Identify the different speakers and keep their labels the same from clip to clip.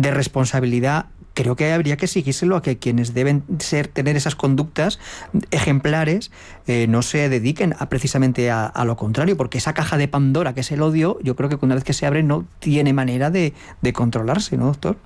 Speaker 1: de responsabilidad, creo que habría que exigírselo a que quienes deben tener esas conductas ejemplares no se dediquen precisamente a lo contrario, porque esa caja de Pandora que es el odio, yo creo que una vez que se abre no tiene manera de controlarse, ¿no, doctor?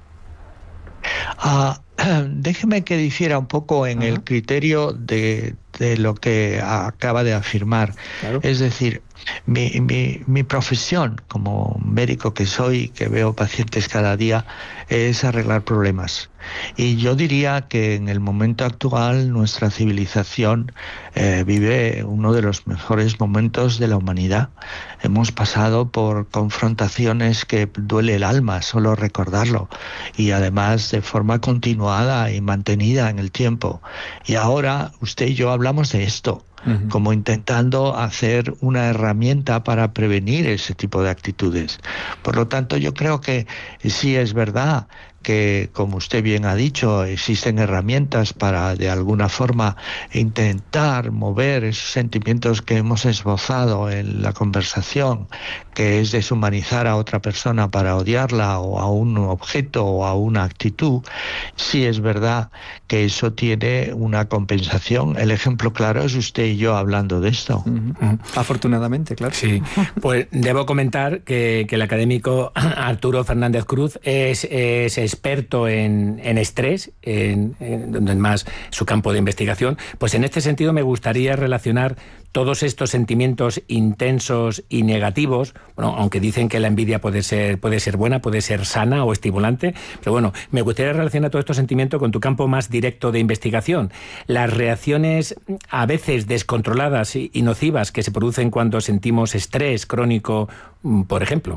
Speaker 2: Déjeme que difiera un poco en el criterio de lo que acaba de afirmar.
Speaker 1: Claro.
Speaker 2: Es decir, mi profesión como médico que soy, que veo pacientes cada día, es arreglar problemas. Y yo diría que en el momento actual nuestra civilización vive uno de los mejores momentos de la humanidad. Hemos pasado por confrontaciones que duele el alma solo recordarlo, y además de forma continuada y mantenida en el tiempo. Y ahora usted y yo hablamos de esto, como intentando hacer una herramienta para prevenir ese tipo de actitudes. Por lo tanto, yo creo que sí es verdad que, como usted bien ha dicho, existen herramientas para de alguna forma intentar mover esos sentimientos que hemos esbozado en la conversación, que es deshumanizar a otra persona para odiarla, o a un objeto o a una actitud. Sí es verdad que eso tiene una compensación. El ejemplo claro es usted y yo hablando de esto.
Speaker 1: Afortunadamente, claro.
Speaker 3: Sí, pues debo comentar que el académico Arturo Fernández Cruz es experto en estrés, donde más su campo de investigación. Pues en este sentido me gustaría relacionar todos estos sentimientos intensos y negativos, bueno, aunque dicen que la envidia puede ser buena, puede ser sana o estimulante, pero bueno, me gustaría relacionar todos estos sentimientos con tu campo más directo de investigación. Las reacciones a veces descontroladas y nocivas que se producen cuando sentimos estrés crónico, por ejemplo.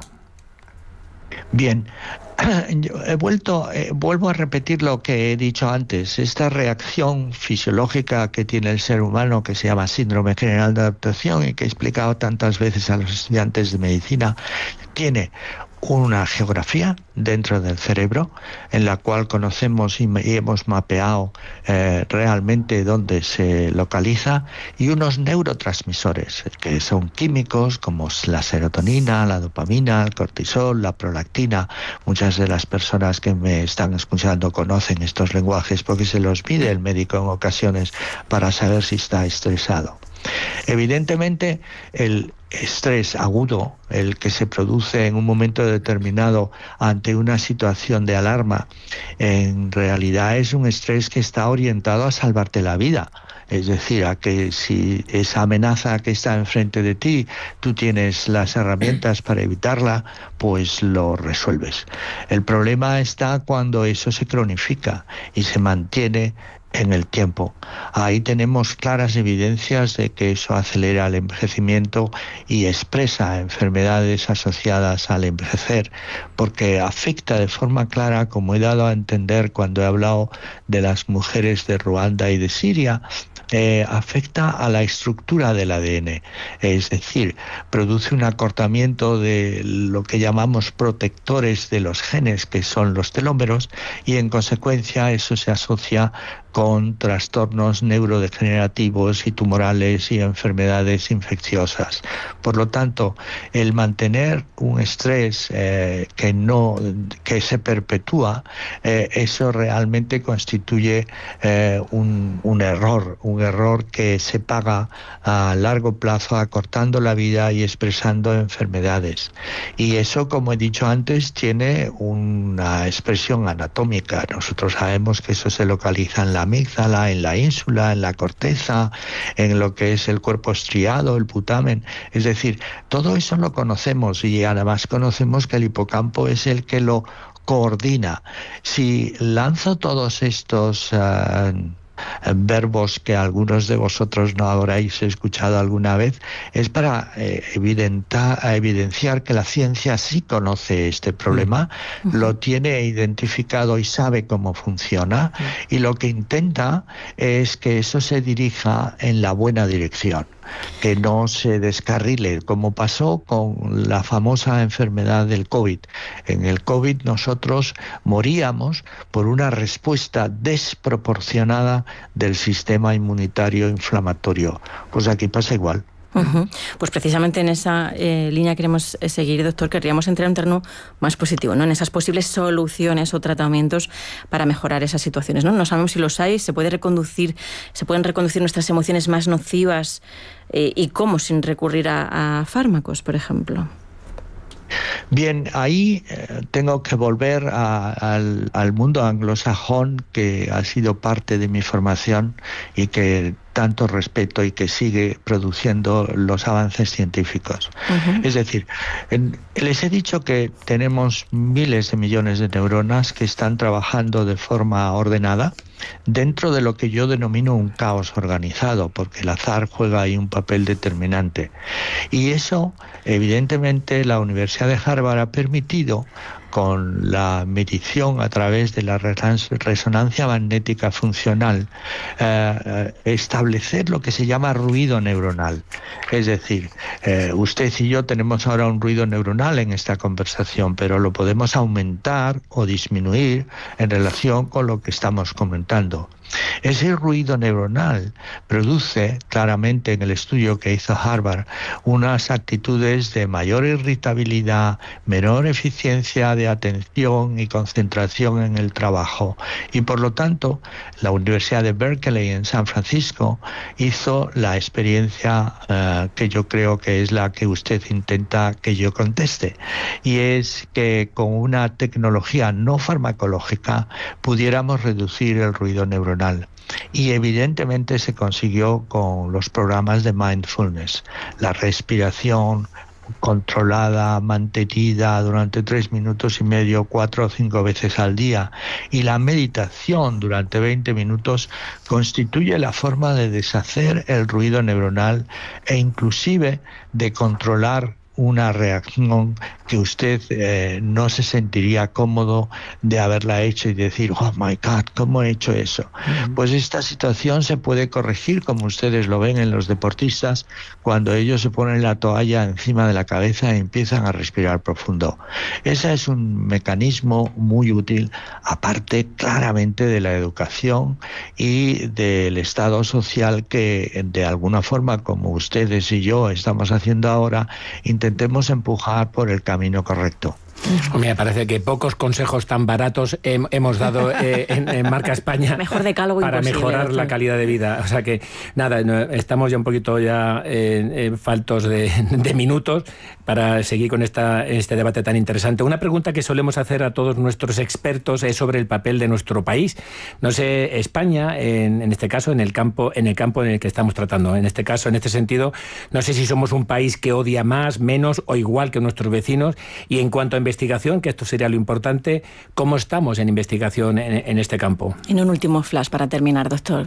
Speaker 2: Bien, vuelvo a repetir lo que he dicho antes. Esta reacción fisiológica que tiene el ser humano, que se llama síndrome general de adaptación y que he explicado tantas veces a los estudiantes de medicina, tiene una geografía dentro del cerebro en la cual conocemos y hemos mapeado realmente dónde se localiza, y unos neurotransmisores que son químicos como la serotonina, la dopamina, el cortisol, la prolactina. Muchas de las personas que me están escuchando conocen estos lenguajes porque se los mide el médico en ocasiones para saber si está estresado. Evidentemente, el estrés agudo, el que se produce en un momento determinado ante una situación de alarma, en realidad es un estrés que está orientado a salvarte la vida. Es decir, a que si esa amenaza que está enfrente de ti, tú tienes las herramientas para evitarla, pues lo resuelves. El problema está cuando eso se cronifica y se mantiene en el tiempo. Ahí tenemos claras evidencias de que eso acelera el envejecimiento y expresa enfermedades asociadas al envejecer, porque afecta de forma clara, como he dado a entender cuando he hablado de las mujeres de Ruanda y de Siria, afecta a la estructura del ADN, es decir, produce un acortamiento de lo que llamamos protectores de los genes, que son los telómeros, y en consecuencia eso se asocia con trastornos neurodegenerativos y tumorales y enfermedades infecciosas. Por lo tanto, el mantener un estrés que se perpetúa, eso realmente constituye un error que se paga a largo plazo, acortando la vida y expresando enfermedades. Y eso, como he dicho antes, tiene una expresión anatómica. Nosotros sabemos que eso se localiza en la amígdala, en la ínsula, en la corteza, en lo que es el cuerpo estriado, el putamen. Es decir, todo eso lo conocemos, y además conocemos que el hipocampo es el que lo coordina. Si lanzo todos estos verbos que algunos de vosotros no habréis escuchado alguna vez, es para evidenciar que la ciencia sí conoce este problema, lo tiene identificado y sabe cómo funciona, y lo que intenta es que eso se dirija en la buena dirección, que no se descarrile, como pasó con la famosa enfermedad del COVID. En el COVID nosotros moríamos por una respuesta desproporcionada del sistema inmunitario inflamatorio. Pues aquí pasa igual.
Speaker 4: Uh-huh. Pues precisamente en esa línea queremos seguir, doctor. Querríamos entrar en un terreno más positivo, ¿no? En esas posibles soluciones o tratamientos para mejorar esas situaciones, ¿no? No sabemos si los hay, se pueden reconducir nuestras emociones más nocivas y cómo, sin recurrir a fármacos, por ejemplo.
Speaker 2: Bien, ahí tengo que volver al mundo anglosajón, que ha sido parte de mi formación y que tanto respeto y que sigue produciendo los avances científicos. Uh-huh. Es decir, les he dicho que tenemos miles de millones de neuronas que están trabajando de forma ordenada dentro de lo que yo denomino un caos organizado, porque el azar juega ahí un papel determinante. Y eso, evidentemente, la Universidad de Harvard ha permitido, con la medición a través de la resonancia magnética funcional, establecer lo que se llama ruido neuronal. Es decir, usted y yo tenemos ahora un ruido neuronal en esta conversación, pero lo podemos aumentar o disminuir en relación con lo que estamos comentando. Ese ruido neuronal produce claramente, en el estudio que hizo Harvard, unas actitudes de mayor irritabilidad, menor eficiencia de atención y concentración en el trabajo. Y por lo tanto, la Universidad de Berkeley en San Francisco hizo la experiencia que yo creo que es la que usted intenta que yo conteste. Y es que con una tecnología no farmacológica pudiéramos reducir el ruido neuronal. Y evidentemente se consiguió con los programas de mindfulness, la respiración controlada, mantenida durante 3 minutos y medio, 4 o 5 veces al día, y la meditación durante 20 minutos constituye la forma de deshacer el ruido neuronal e inclusive de controlar una reacción que usted no se sentiría cómodo de haberla hecho y decir, oh my God, ¿cómo he hecho eso? Pues esta situación se puede corregir, como ustedes lo ven en los deportistas, cuando ellos se ponen la toalla encima de la cabeza e empiezan a respirar profundo. Ese es un mecanismo muy útil, aparte claramente de la educación y del estado social que de alguna forma, como ustedes y yo estamos haciendo ahora, intentemos empujar por el camino correcto.
Speaker 3: Me parece que pocos consejos tan baratos hemos dado en Marca España.
Speaker 4: Mejor decálogo
Speaker 3: para mejorar la calidad de vida. O sea que, nada, estamos ya un poquito faltos de minutos para seguir con este debate tan interesante. Una pregunta que solemos hacer a todos nuestros expertos es sobre el papel de nuestro país. No sé, España, en este caso, en el campo en el que estamos tratando. En este caso, en este sentido, no sé si somos un país que odia más, menos o igual que nuestros vecinos. Y en cuanto a investigación, que esto sería lo importante, ¿cómo estamos en investigación en este campo?
Speaker 4: En un último flash para terminar, doctor.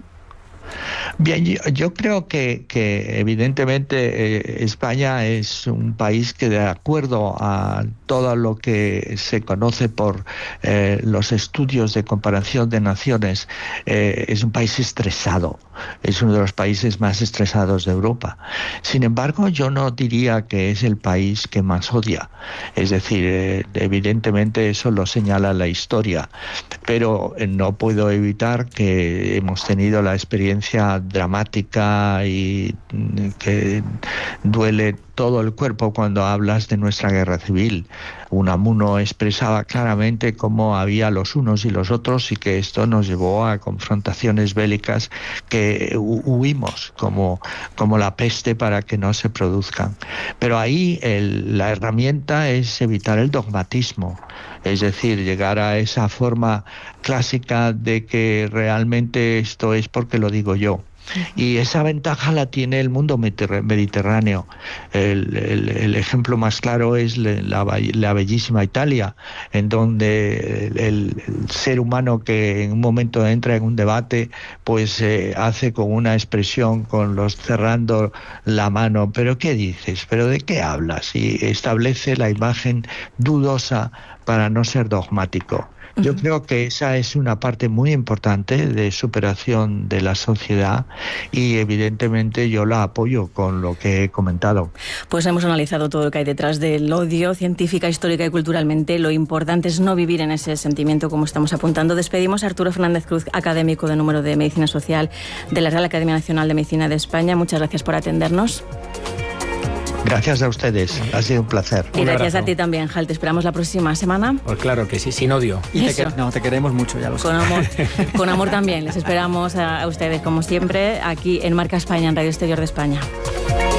Speaker 2: Bien, yo creo que evidentemente España es un país que, de acuerdo a todo lo que se conoce por los estudios de comparación de naciones, es un país estresado. Es uno de los países más estresados de Europa. Sin embargo, yo no diría que es el país que más odia. Es decir, evidentemente eso lo señala la historia. Pero no puedo evitar que hemos tenido la experiencia dramática y que duele todo el cuerpo cuando hablas de nuestra guerra civil. Unamuno expresaba claramente cómo había los unos y los otros y que esto nos llevó a confrontaciones bélicas que huimos como la peste para que no se produzcan. Pero ahí la herramienta es evitar el dogmatismo, es decir, llegar a esa forma clásica de que realmente esto es porque lo digo yo. Y esa ventaja la tiene el mundo mediterráneo. El ejemplo más claro es la bellísima Italia, en donde el ser humano que en un momento entra en un debate, pues hace con una expresión, cerrando la mano, ¿pero qué dices? ¿Pero de qué hablas? Y establece la imagen dudosa para no ser dogmático. Yo creo que esa es una parte muy importante de superación de la sociedad y evidentemente yo la apoyo con lo que he comentado.
Speaker 4: Pues hemos analizado todo lo que hay detrás del odio, científica, histórica y culturalmente. Lo importante es no vivir en ese sentimiento, como estamos apuntando. Despedimos a Arturo Fernández Cruz, académico de número de Medicina Social de la Real Academia Nacional de Medicina de España. Muchas gracias por atendernos.
Speaker 2: Gracias a ustedes, ha sido un placer.
Speaker 4: Y gracias a ti también, Hal. Te esperamos la próxima semana.
Speaker 3: Pues claro que sí, sin odio.
Speaker 1: Y te queremos mucho, ya lo sé.
Speaker 4: Con amor, con amor también. Les esperamos a ustedes, como siempre, aquí en Marca España, en Radio Exterior de España.